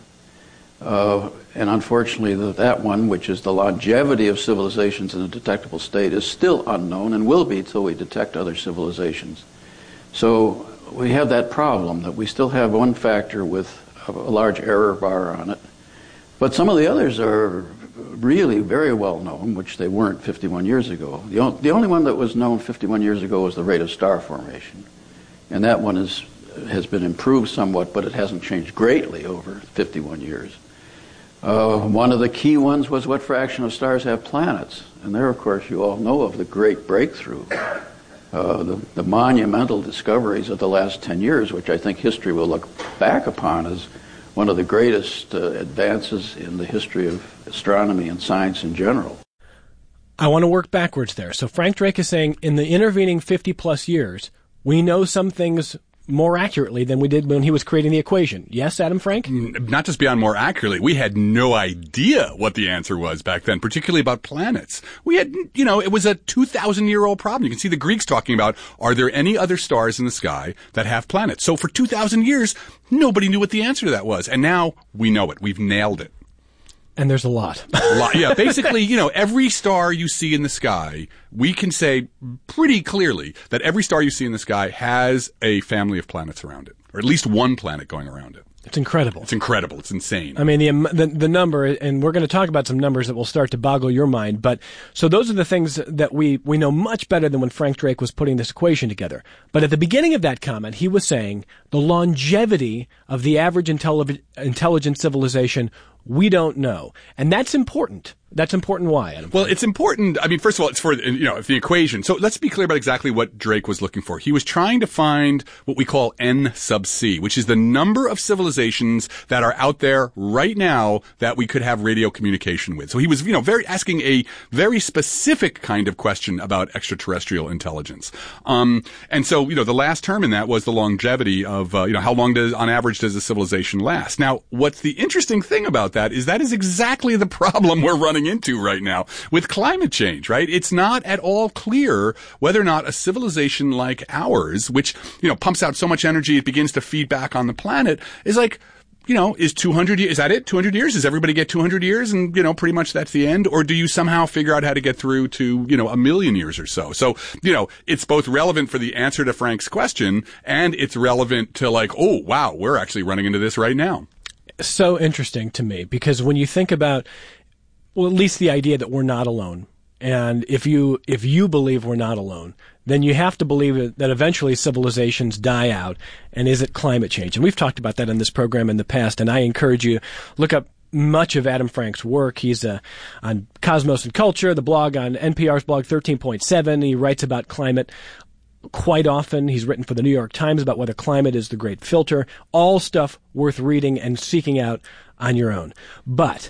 Uh, and unfortunately, the, that one, which is the longevity of civilizations in a detectable state, is still unknown and will be until we detect other civilizations. So we have that problem that we still have one factor with a, a large error bar on it. But some of the others are really very well known, which they weren't fifty-one years ago. The, on, the only one that was known fifty-one years ago was the rate of star formation. And that one is, has been improved somewhat, but it hasn't changed greatly over fifty-one years. Uh, one of the key ones was what fraction of stars have planets. And there, of course, you all know of the great breakthrough, uh, the, the monumental discoveries of the last ten years, which I think history will look back upon as one of the greatest uh, advances in the history of astronomy and science in general. I want to work backwards there. So Frank Drake is saying in the intervening fifty plus years, we know some things more accurately than we did when he was creating the equation. Yes, Adam Frank? Not just beyond more accurately. We had no idea what the answer was back then, particularly about planets. We had, you know, it was a two thousand year old problem. You can see the Greeks talking about, are there any other stars in the sky that have planets? So for two thousand years, nobody knew what the answer to that was. And now we know it. We've nailed it. And there's a lot. a lot. Yeah, basically, you know, every star you see in the sky, we can say pretty clearly that every star you see in the sky has a family of planets around it, or at least one planet going around it. It's incredible. It's incredible. It's insane. I mean, the, the the number, and we're going to talk about some numbers that will start to boggle your mind. But so those are the things that we, we know much better than when Frank Drake was putting this equation together. But at the beginning of that comment, he was saying the longevity of the average intelli- intelligent civilization We don't know. And that's important. That's important. Why, Adam? Well, it's important. I mean, first of all, it's for, you know, the equation. So let's be clear about exactly what Drake was looking for. He was trying to find what we call N sub C, which is the number of civilizations that are out there right now that we could have radio communication with. So he was, you know, very asking a very specific kind of question about extraterrestrial intelligence. Um, and so, you know, the last term in that was the longevity of, uh, you know, how long does, on average, does a civilization last? Now, what's the interesting thing about that is that is exactly the problem we're running into right now with climate change, right? It's not at all clear whether or not a civilization like ours, which, you know, pumps out so much energy it begins to feed back on the planet, is like, you know, is two hundred years, is that it? two hundred years? Does everybody get two hundred years and, you know, pretty much that's the end? Or do you somehow figure out how to get through to, you know, a million years or so? So, you know, it's both relevant for the answer to Frank's question and it's relevant to like, oh, wow, we're actually running into this right now. So interesting to me because when you think about, well, at least the idea that we're not alone. And if you if you believe we're not alone, then you have to believe that eventually civilizations die out. And is it climate change? And we've talked about that in this program in the past. And I encourage you, look up much of Adam Frank's work. He's uh, on Cosmos and Culture, the blog on N P R's blog thirteen point seven. He writes about climate quite often. He's written for the New York Times about whether climate is the great filter. All stuff worth reading and seeking out on your own. But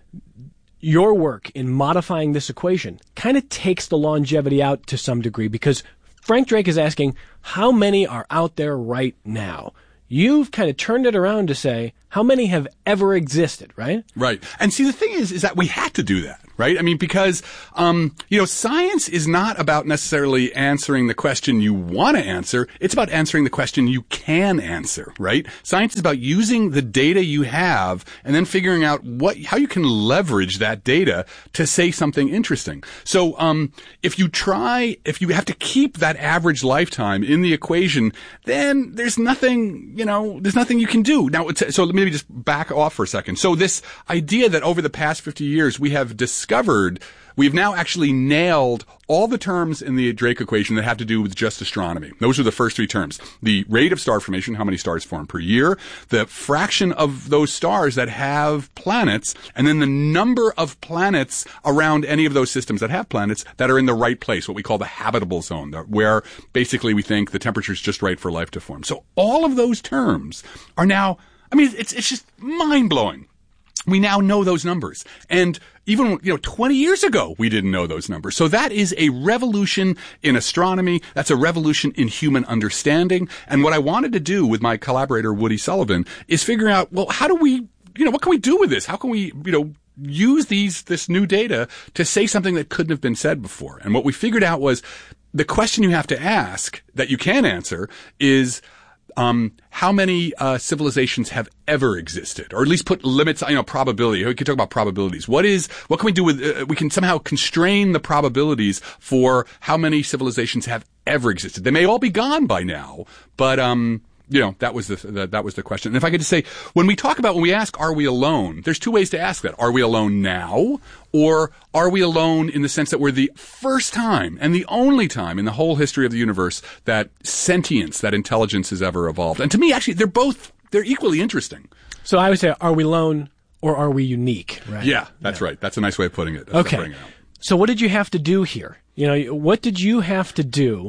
your work in modifying this equation kind of takes the longevity out to some degree because Frank Drake is asking how many are out there right now. You've kind of turned it around to say how many have ever existed, right? Right. And see, the thing is, is that we had to do that, right? I mean, because, um, you know, science is not about necessarily answering the question you want to answer. It's about answering the question you can answer, right? Science is about using the data you have and then figuring out what, how you can leverage that data to say something interesting. So, um, if you try, if you have to keep that average lifetime in the equation, then there's nothing, you know, there's nothing you can do. Now, it's, so let me just back off for a second. So this idea that over the past fifty years we have discovered, we've now actually nailed all the terms in the Drake equation that have to do with just astronomy. Those are the first three terms. The rate of star formation, how many stars form per year, the fraction of those stars that have planets, and then the number of planets around any of those systems that have planets that are in the right place, what we call the habitable zone, where basically we think the temperature is just right for life to form. So all of those terms are now, I mean, it's it's just mind-blowing. We now know those numbers. And even, you know, twenty years ago, we didn't know those numbers. So that is a revolution in astronomy. That's a revolution in human understanding. And what I wanted to do with my collaborator, Woody Sullivan, is figure out, well, how do we, you know, what can we do with this? How can we, you know, use these, this new data to say something that couldn't have been said before? And what we figured out was the question you have to ask that you can answer is, Um, how many uh, civilizations have ever existed, or at least put limits, you know, probability. We could talk about probabilities. What is, what can we do with, uh, we can somehow constrain the probabilities for how many civilizations have ever existed. They may all be gone by now, but, um, you know, that was the, the that was the question. And if I could just say, when we talk about, when we ask, are we alone? There's two ways to ask that. Are we alone now? Or are we alone in the sense that we're the first time and the only time in the whole history of the universe that sentience, that intelligence has ever evolved? And to me, actually, they're both, they're equally interesting. So I would say, are we alone or are we unique? Right? Yeah, that's yeah. right. That's a nice way of putting it. That's okay. It so what did you have to do here? You know, what did you have to do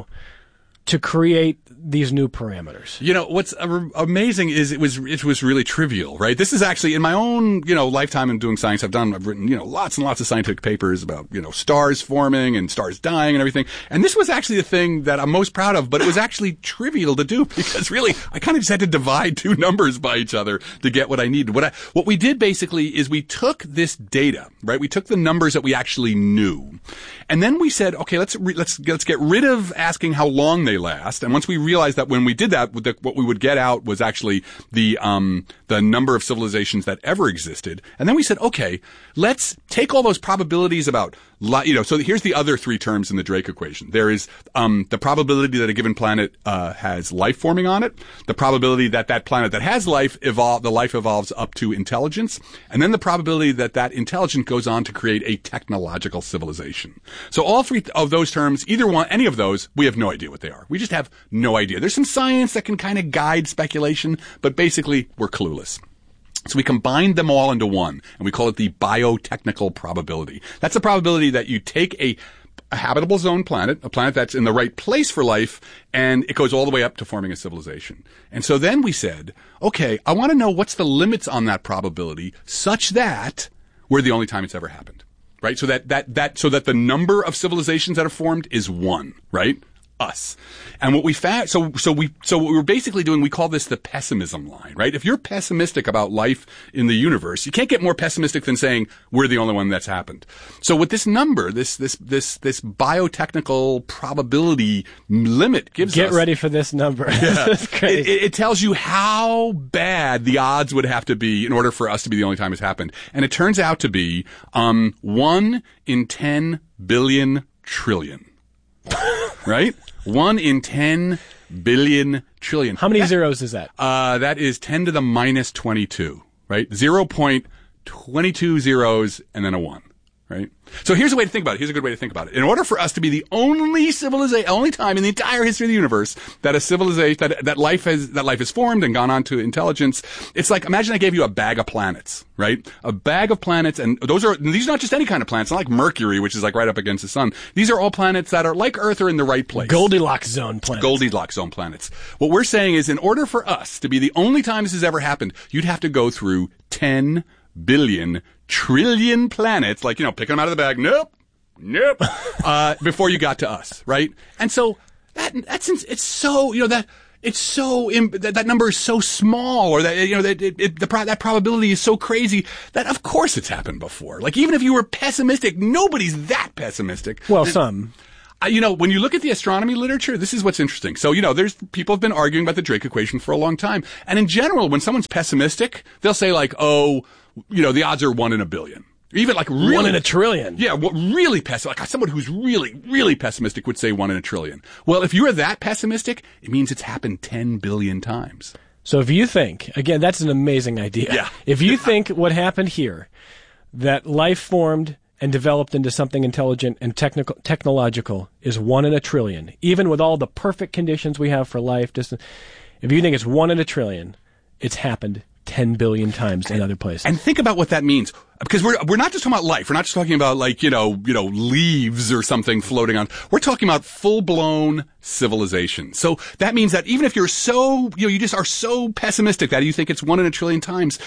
to create these new parameters? You know, what's amazing is it was, it was really trivial, right? This is actually in my own, you know, lifetime in doing science. I've done, I've written, you know, lots and lots of scientific papers about, you know, stars forming and stars dying and everything. And this was actually the thing that I'm most proud of, but it was actually trivial to do because really I kind of just had to divide two numbers by each other to get what I needed. What I, what we did basically is we took this data, right? We took the numbers that we actually knew. And then we said, okay, let's, re- let's, let's get rid of asking how long they last. And once we realized that when we did that, what we would get out was actually the um, the number of civilizations that ever existed. And then we said, okay, let's take all those probabilities about, you know, so here's the other three terms in the Drake equation. There is um, the probability that a given planet uh, has life forming on it, the probability that that planet that has life evolve, the life evolves up to intelligence, and then the probability that that intelligence goes on to create a technological civilization. So all three of those terms, either one, any of those, we have no idea what they are. We just have no idea. There's some science that can kind of guide speculation, but basically we're clueless. So we combined them all into one, and we call it the biotechnical probability. That's the probability that you take a, a habitable zone planet, a planet that's in the right place for life, and it goes all the way up to forming a civilization. And so then we said, okay, I want to know what's the limits on that probability such that we're the only time it's ever happened, right? So that, that, that, so that the number of civilizations that are formed is one, right? Us. And what we found, so, so we, so what we were basically doing, we call this the pessimism line, right? If you're pessimistic about life in the universe, you can't get more pessimistic than saying we're the only one that's happened. So with this number, this, this, this, this biotechnical probability limit gives Get us. Get ready for this number. Yeah. This is crazy. It, it tells you how bad the odds would have to be in order for us to be the only time it's happened. And it turns out to be, um, one in ten billion trillion. Right? One in ten billion trillion. How many that, zeros is that? Uh, that is ten to the minus twenty-two, right? zero point two two zeros and then a one, right? So here's a way to think about it. Here's a good way to think about it. In order for us to be the only civilization, only time in the entire history of the universe that a civilization, that, that life has, that life has formed and gone on to intelligence, it's like, imagine I gave you a bag of planets, right? A bag of planets, and those are, these are not just any kind of planets, not like Mercury, which is like right up against the sun. These are all planets that are like Earth are in the right place. Goldilocks zone planets. Goldilocks zone planets. What we're saying is in order for us to be the only time this has ever happened, you'd have to go through ten billion trillion planets, like, you know, picking them out of the bag. Nope. Nope. uh, before you got to us, right? And so that, that's, it's so, you know, that, it's so, that, that number is so small, or that, you know, that, it, it, the, that probability is so crazy that of course it's happened before. Like, even if you were pessimistic, nobody's that pessimistic. Well, some. Uh, you know, when you look at the astronomy literature, this is what's interesting. So, you know, there's people have been arguing about the Drake equation for a long time. And in general, when someone's pessimistic, they'll say like, oh, you know, the odds are one in a billion. Even like really, one in a trillion. Yeah, what really pessimistic, like someone who's really, really pessimistic would say one in a trillion. Well, if you're that pessimistic, it means it's happened ten billion times. So if you think, again, that's an amazing idea. Yeah. If you think what happened here, that life formed and developed into something intelligent and technical, technological is one in a trillion, even with all the perfect conditions we have for life, distance, if you think it's one in a trillion, it's happened ten billion times in other places. And think about what that means. Because we're, we're not just talking about life. We're not just talking about like, you know, you know, leaves or something floating on. We're talking about full-blown civilization. So that means that even if you're so, you know, you just are so pessimistic that you think it's one in a trillion times,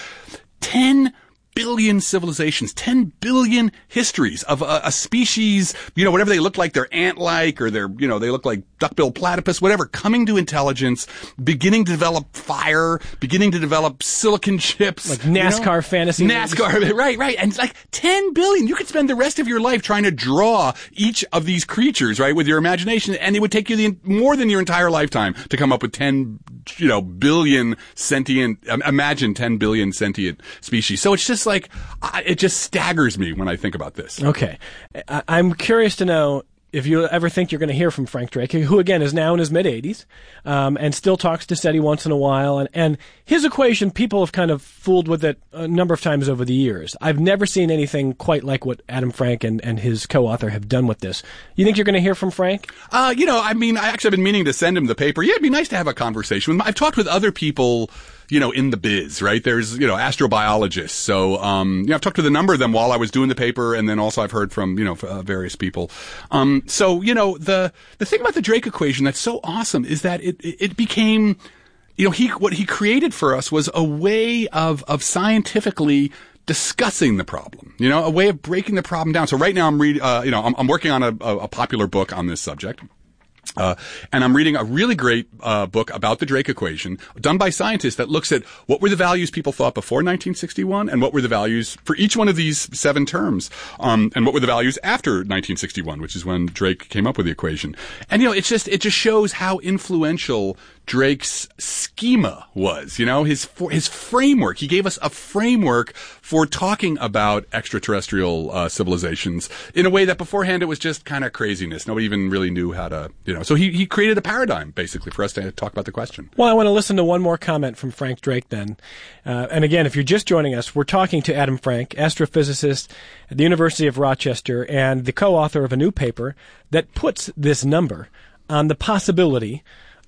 ten billion civilizations, ten billion histories of a, a species, you know, whatever they look like, they're ant-like or they're, you know, they look like duckbill platypus, whatever, coming to intelligence, beginning to develop fire, beginning to develop silicon chips. Like NASCAR you know? fantasy. NASCAR, movies. right, right. And it's like ten billion. You could spend the rest of your life trying to draw each of these creatures, right, with your imagination, and it would take you the, more than your entire lifetime to come up with ten, you know, billion sentient, imagine ten billion sentient species. So it's just like, it just staggers me when I think about this. Okay. I- I'm curious to know if you ever think you're going to hear from Frank Drake, who again is now in his mid-eighties, um, and still talks to SETI once in a while. And, and his equation, people have kind of fooled with it a number of times over the years. I've never seen anything quite like what Adam Frank and, and his co-author have done with this. You think you're going to hear from Frank? Uh, you know, I mean, I actually have been meaning to send him the paper. Yeah, it'd be nice to have a conversation with him. I've talked with other people, you know, in the biz, right? There's, you know, astrobiologists. So, um, you know, I've talked to a number of them while I was doing the paper, and then also I've heard from, you know, uh, various people. Um, so, you know, the, the thing about the Drake equation that's so awesome is that it, it became, you know, he, what he created for us was a way of, of scientifically discussing the problem, you know, a way of breaking the problem down. So right now I'm reading, uh, you know, I'm, I'm working on a, a popular book on this subject. Uh, and I'm reading a really great uh, book about the Drake equation done by scientists that looks at what were the values people thought before nineteen sixty-one and what were the values for each one of these seven terms, um, and what were the values after nineteen sixty-one, which is when Drake came up with the equation. And, you know, it's just, it just shows how influential Drake's schema was, you know, his, his framework. He gave us a framework for talking about extraterrestrial uh, civilizations in a way that beforehand it was just kind of craziness. Nobody even really knew how to, you know, so he, he created a paradigm basically for us to talk about the question. Well, I want to listen to one more comment from Frank Drake then. Uh, and again, if you're just joining us, we're talking to Adam Frank, astrophysicist at the University of Rochester and the co-author of a new paper that puts this number on the possibility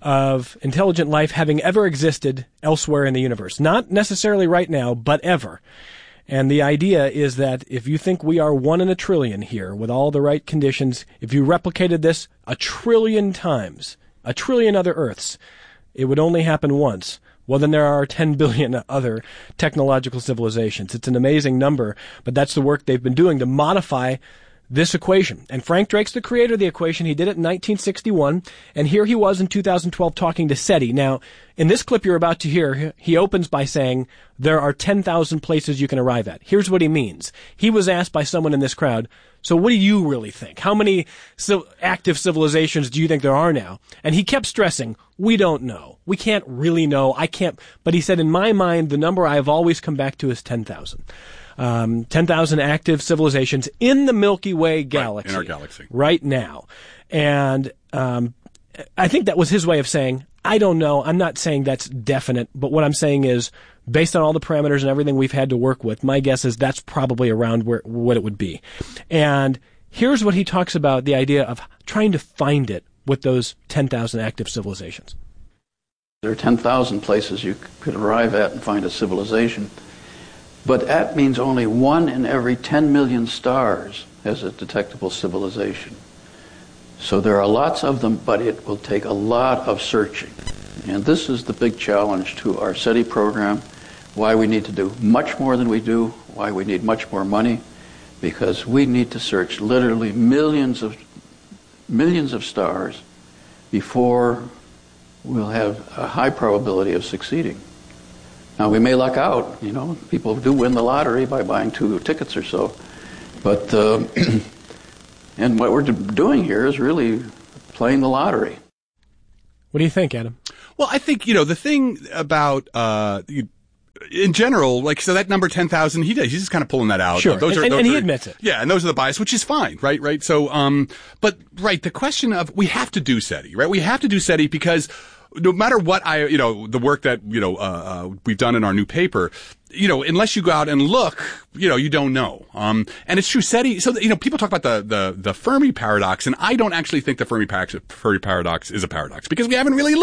of intelligent life having ever existed elsewhere in the universe. Not necessarily right now, but ever. And the idea is that if you think we are one in a trillion here with all the right conditions, if you replicated this a trillion times, a trillion other Earths, it would only happen once. Well, then there are ten billion other technological civilizations. It's an amazing number, but that's the work they've been doing to modify this equation. And Frank Drake's the creator of the equation. He did it in nineteen sixty-one, and here he was in two thousand twelve talking to SETI. Now, in this clip you're about to hear, he opens by saying there are ten thousand places you can arrive at. Here's what he means. He was asked by someone in this crowd, so what do you really think? How many civ- active civilizations do you think there are now? And he kept stressing, we don't know. We can't really know. I can't. But he said, in my mind, the number I've always come back to is ten thousand. Um, ten thousand active civilizations in the Milky Way galaxy. Right, in our galaxy. Right now. And um, I think that was his way of saying, I don't know. I'm not saying that's definite. But what I'm saying is, based on all the parameters and everything we've had to work with, my guess is that's probably around where what it would be. And here's what he talks about, the idea of trying to find it with those ten thousand active civilizations. There are ten thousand places you could arrive at and find a civilization. But that means only one in every ten million stars has a detectable civilization. So there are lots of them, but it will take a lot of searching. And this is the big challenge to our SETI program, why we need to do much more than we do, why we need much more money, because we need to search literally millions of millions of stars before we'll have a high probability of succeeding. Now, we may luck out, you know, people do win the lottery by buying two tickets or so, but, uh, and what we're doing here is really playing the lottery. What do you think, Adam? Well, I think, you know, the thing about, uh, you, in general, like, so that number ten thousand, he does, he's just kind of pulling that out. Sure, those and, are, and, those and he are, admits it. Yeah, and those are the bias, which is fine, right, right? So, um, but, right, the question of, we have to do SETI, right? We have to do SETI because no matter what I, you know, the work that, you know, uh, uh, we've done in our new paper, you know, unless you go out and look, you know, you don't know. Um, and it's true, SETI, so, you know, people talk about the, the, the Fermi paradox, and I don't actually think the Fermi paradox, Fermi paradox is a paradox, because we haven't really looked.